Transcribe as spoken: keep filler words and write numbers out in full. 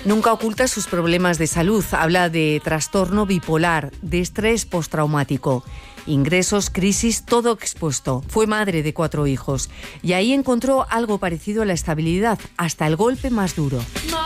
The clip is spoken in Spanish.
Nunca oculta sus problemas de salud. Habla de trastorno bipolar, de estrés postraumático. Ingresos, crisis, todo expuesto. Fue madre de cuatro hijos y ahí encontró algo parecido a la estabilidad, hasta el golpe más duro.